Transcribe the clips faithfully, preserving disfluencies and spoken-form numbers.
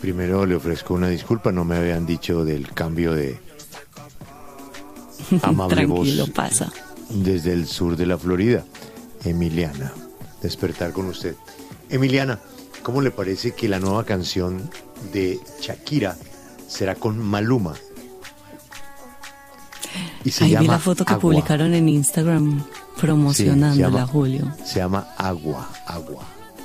Primero le ofrezco una disculpa, no me habían dicho del cambio de amable Tranquilo, voz pasa. desde el sur de la Florida. Emiliana, despertar con usted. Emiliana, ¿cómo le parece que la nueva canción de Shakira será con Maluma? Y se Ahí llama vi la foto que Agua. publicaron en Instagram promocionándola, Sí, se llama- Julio. Se llama Agua, Agua.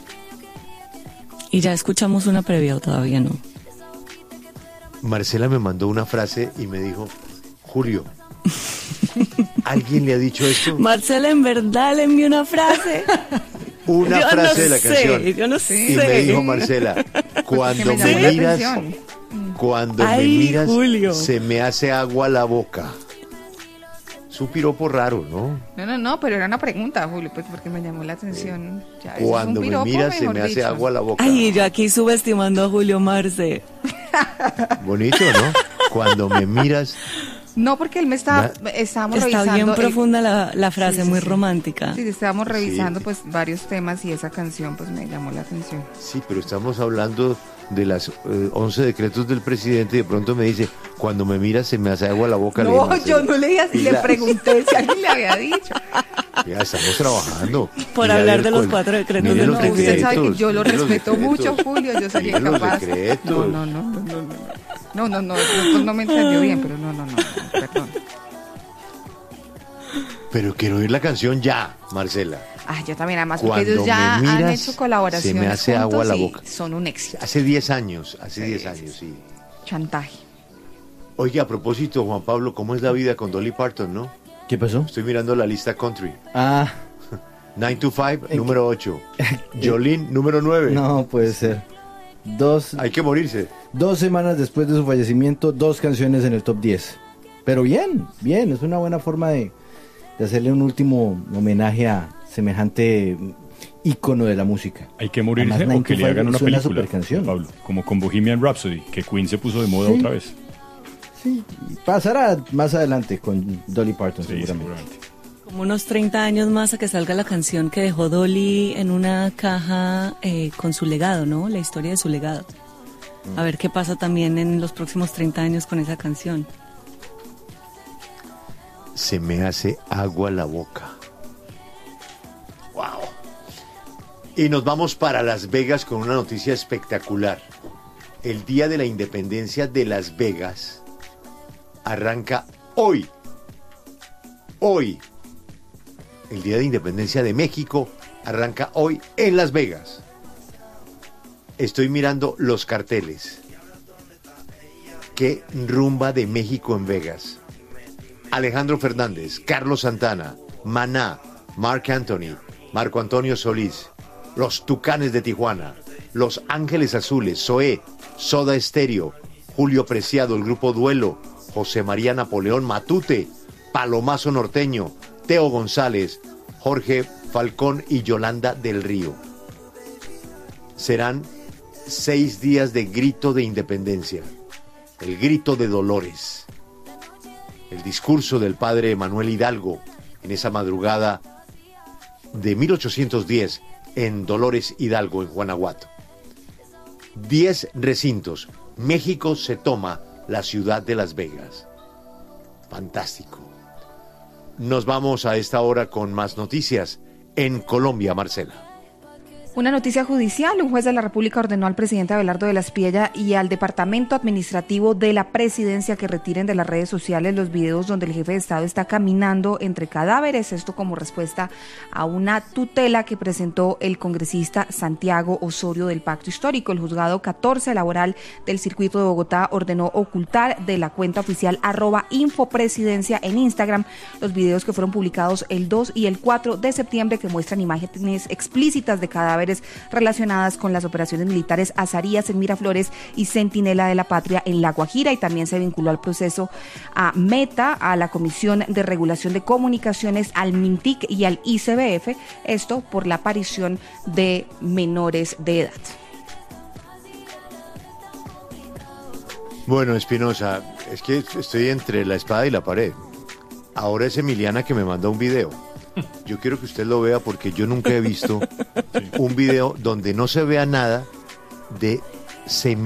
Y ya escuchamos una previa o todavía no. Marcela me mandó una frase y me dijo, Julio, ¿alguien le ha dicho esto? Marcela, en verdad le envió una frase. Una Yo frase no de la sé, canción. yo no Y sé. me dijo Marcela, cuando me me, llamó la miras, atención. cuando Ay, me miras, Julio. se me hace agua la boca. Es un piropo raro, ¿no? No, no, no, pero era una pregunta, Julio, pues porque me llamó la atención. Ya, eso es un Cuando me piropo, miras, se mejor me hace dicho. agua la boca. Ay, yo aquí subestimando a Julio Marce. Bonito, ¿no? Cuando me miras, No, porque él me estaba, estábamos Está revisando. bien el- profunda la, la frase, Sí, sí, muy sí. romántica. Sí, estábamos revisando Sí. pues varios temas y esa canción pues me llamó la atención. sí, pero estamos hablando de las eh, once decretos del presidente y de pronto me dice, cuando me miras, se me hace agua la boca. Le digo, No, Marcela, yo no le dije así, le pilas. pregunté si alguien le había dicho. Ya estamos trabajando. Por Mira, hablar a ver, de los cuál- cuatro decretos mire del los No, usted sabe que decretos, yo lo mire los respeto decretos. mucho, Julio, yo sería Mire los capaz. decretos. No, no, no, no, no, no. No, no, no, no, no me entendió bien, pero no, no, no, no, perdón. Pero quiero oír la canción ya, Marcela. Ah, yo también, además, porque Cuando ellos ya me han miras, hecho colaboraciones se me hace agua juntos la y boca. son un éxito. Hace diez años, hace Sí, diez sí, años, sí. Chantaje. Oye, a propósito, Juan Pablo, ¿cómo es la vida con Dolly Parton, no? ¿Qué pasó? Estoy mirando la lista country. Ah, nine to five, número ocho. Jolene, número nueve. no puede ser. Dos, Hay que morirse. dos semanas después de su fallecimiento, dos canciones en el top diez. Pero bien, bien, es una buena forma de, de hacerle un último homenaje a semejante ícono de la música. Hay que morirse Además, o Nine que to le Five hagan una suena película, supercanción. Pablo, como con Bohemian Rhapsody, que Queen se puso de moda Sí. otra vez. Sí, y pasará más adelante con Dolly Parton, Sí, seguramente. seguramente. Como unos treinta años más a que salga la canción que dejó Dolly en una caja eh, con su legado, ¿no? La historia de su legado. A ver qué pasa también en los próximos treinta años con esa canción. Se me hace agua la boca. Wow. Y nos vamos para Las Vegas con una noticia espectacular. El Día de la Independencia de Las Vegas arranca hoy. Hoy. El Día de Independencia de México arranca hoy en Las Vegas. Estoy mirando los carteles. Qué rumba de México en Vegas. Alejandro Fernández, Carlos Santana, Maná, Marc Anthony, Marco Antonio Solís, Los Tucanes de Tijuana, Los Ángeles Azules, Zoé, Soda Stereo, Julio Preciado, el grupo Duelo, José María Napoleón Matute, Palomazo Norteño, Teo González, Jorge Falcón y Yolanda del Río. Serán seis días de grito de independencia, el grito de Dolores. El discurso del padre Manuel Hidalgo en esa madrugada de mil ochocientos diez en Dolores Hidalgo, en Guanajuato. Diez recintos. México se toma la ciudad de Las Vegas. Fantástico. Nos vamos a esta hora con más noticias en Colombia, Marcela. Una noticia judicial, un juez de la República ordenó al presidente Abelardo de la Espriella y al Departamento Administrativo de la Presidencia que retiren de las redes sociales los videos donde el jefe de Estado está caminando entre cadáveres, esto como respuesta a una tutela que presentó el congresista Santiago Osorio del Pacto Histórico. El juzgado catorce laboral del circuito de Bogotá ordenó ocultar de la cuenta oficial arroba infopresidencia en Instagram los videos que fueron publicados el dos y el cuatro de septiembre que muestran imágenes explícitas de cadáveres relacionadas con las operaciones militares Azarías en Miraflores y Centinela de la Patria en La Guajira, y también se vinculó al proceso a Meta, a la Comisión de Regulación de Comunicaciones, al MINTIC y al I C B F, esto por la aparición de menores de edad. Bueno, Espinosa, es que estoy entre la espada y la pared. Ahora es Emiliana que me manda un video. Yo quiero que usted lo vea porque yo nunca he visto un video donde no se vea nada de semi